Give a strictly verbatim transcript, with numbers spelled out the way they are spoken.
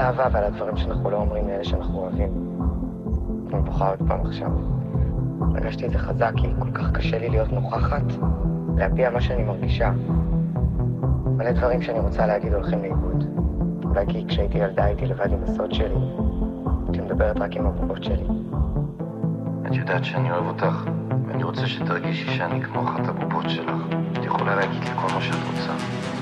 האהבה ועל הדברים שאנחנו לא אומרים לאלה שאנחנו אוהבים. אני בוכה עוד פעם עכשיו. הרגשתי את זה חזק, כי כל כך קשה לי להיות נוכחת, להביע מה שאני מרגישה. מלא דברים שאני רוצה להגיד הולכים לאיבוד. אולי כי כשהייתי ילדה הייתי לבד עם הסוד שלי, הייתי מדברת רק עם הבובות שלי. את יודעת שאני אוהב אותך, ואני רוצה שתרגישי שאני כמו אחת הבובות שלך. את יכולה להגיד לי כל מה שאת רוצה.